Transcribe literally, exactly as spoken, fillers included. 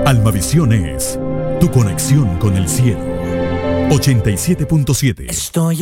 Almavisión es tu conexión con el cielo. ochenta y siete punto siete. Estoy